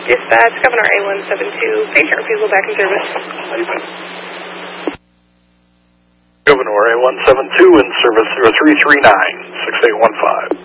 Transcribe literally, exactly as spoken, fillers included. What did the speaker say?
Dispatch, Governor A one seven two, patient refusal back in service. Governor A one seven two in service zero three three nine, six eight one five.